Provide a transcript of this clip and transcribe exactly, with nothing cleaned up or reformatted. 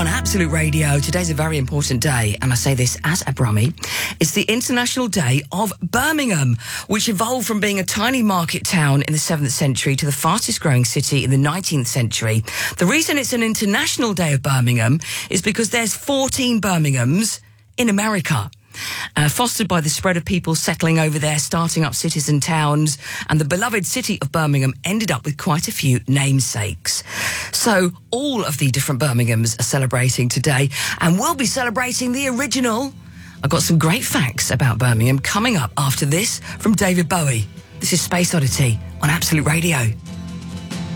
on Absolute Radio. Today's a very important day, and I say this as a Brummie. It's the International Day of Birmingham, which evolved from being a tiny market town in the seventh century to the fastest growing city in the nineteenth century. The reason it's an International Day of Birmingham is because there's fourteen Birminghams in America. Uh, fostered by the spread of people settling over there, starting up cities and towns, and the beloved city of Birmingham ended up with quite a few namesakes. So all of the different Birminghams are celebrating today, and we'll be celebrating the original. I've got some great facts about Birmingham coming up after this from David Bowie. This is Space Oddity on Absolute Radio.